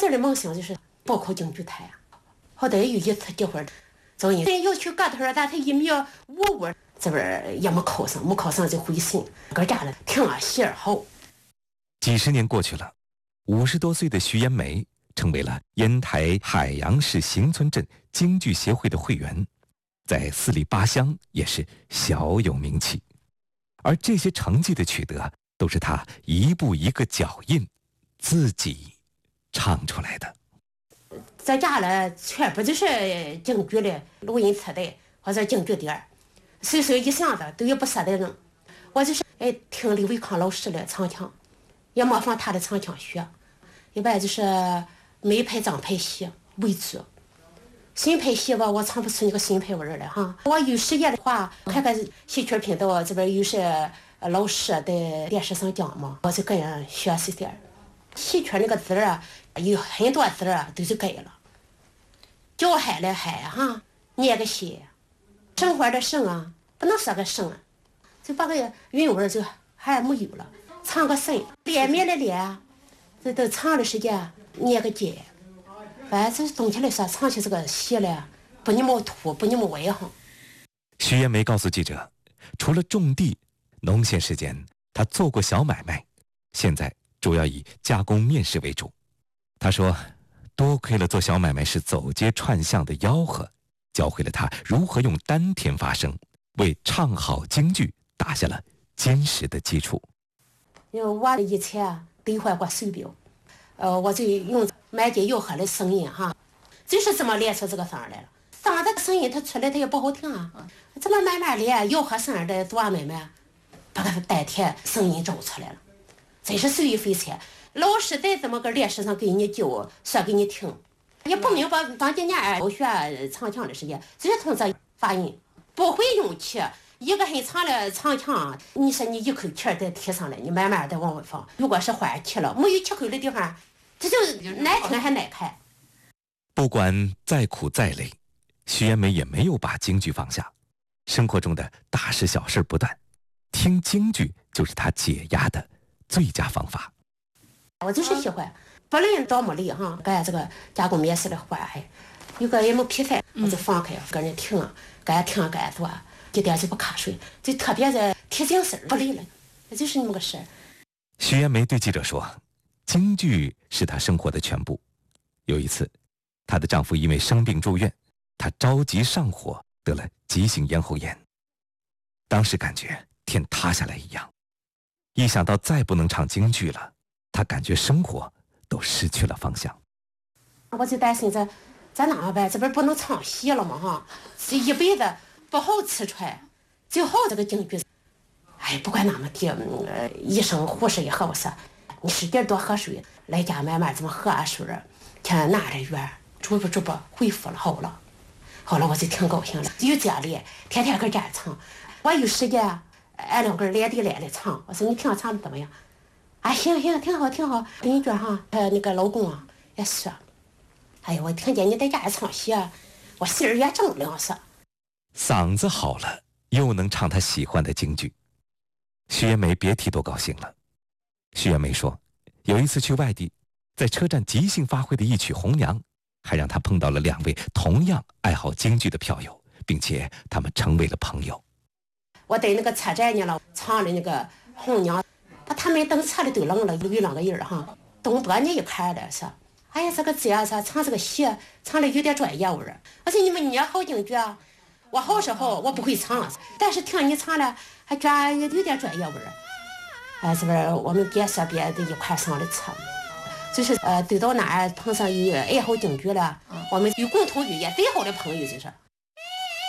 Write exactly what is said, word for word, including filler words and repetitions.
子的梦想就是报考京剧台，好歹有一次机会，早人要去个头，但他一米五五，这边也没考上，没考上就回省，搁家了挺啊喜儿好。 几十年过去了，五十多岁的徐延梅成为了烟台海洋市邢村镇京剧协会的会员，在四里八乡也是小有名气。而这些成绩的取得，都是他一步一个脚印，自己唱出来的。 在家了，全部就是京剧的录音磁带或者京剧碟，随随一想的都也不舍得扔。我就是哎听李维康老师的唱腔，也模仿他的唱腔学。一般就是梅派、张派戏为主，新派戏吧，我唱不出那个新派味儿来哈。我有时间的话，看看戏曲频道这边有些老师在电视上讲嘛，我就跟人学习点。戏曲那个字啊，有很多字啊都是改了，叫海了海哈，念个西，生活的生啊，不能说个生啊，就把个韵味就还没有了。唱个生，脸面的脸，这都唱的时间念个结。反正总体来说，唱起这个戏来，不那么土，不那么外行。 徐延梅告诉记者，除了种地，农闲时间他做过小买卖，现在主要以加工面食为主。他说，多亏了做小买卖时走街串巷的吆喝，教会了他如何用丹田发声，为唱好京剧打下了坚实的基础。 因为我以前兑换过手表，呃，我就用买点吆喝的声音哈，就是这么练出这个声来了。嗓子声音它出来它也不好听啊，这么慢慢练吆喝声的做买卖，把它丹田声音找出来了，真是受益匪浅。老师在这么个练习上给你教，说给你听，也不明白当今年我学唱腔的时间，就是从这发音，不会用气。一个很长的唱腔，你说你一口气再提上来，你慢慢的往外放。如果是换气了，没有气口的地方，这就难听还难看。 不管再苦再累，徐延梅也没有把京剧放下。生活中的大事小事不断，听京剧就是他解压的最佳方法。 我就是喜欢，不论多么累哈，干这个加工面食的活，哎，有个也没比赛，我就放开，跟人听，干听干做。一点就不瞌睡，就特别的提精神，不累了，那就是那么个事儿。 徐延梅对记者说，京剧是她生活的全部。有一次，她的丈夫因为生病住院，她着急上火，得了急性咽喉炎。当时感觉天塌下来一样，一想到再不能唱京剧了，她感觉生活都失去了方向。 我就担心这咱哪办？这边不能唱戏了嘛哈，这一辈子不好吃穿，就好这个京剧。哎，不管哪么地，呃，医生护士也和我说，你使劲多喝水，来家慢慢这么喝啊水，看哪的院，逐步逐步恢复了，好了，好了，我就挺高兴了，有这练，天天搁家唱。我有时间，俺两个连地连的唱，我说你听我唱的怎么样？啊，行行，挺好挺好。邻居哈，呃，那个老公啊也说，哎呀，我听见你在家唱戏，我心儿也正凉爽。 嗓子好了，又能唱他喜欢的京剧，徐延梅别提多高兴了。徐延梅说，有一次去外地，在车站即兴发挥的一曲《红娘》，还让她碰到了两位同样爱好京剧的票友，并且他们成为了朋友。 我在那个车站呢了，唱的那个《红娘》，把他们等车的都愣了，有两个人哈，东北那一块的说，哎呀，这个这样说唱这个戏唱的有点专业味儿。我说你们你也好京剧啊。我好是好，我不会唱，但是听你唱了，还觉得有点专业味儿。哎，这边我们别说别的一块上的车，就是呃，走到哪儿碰上有爱好京剧了，我们有共同语言，最好的朋友就是。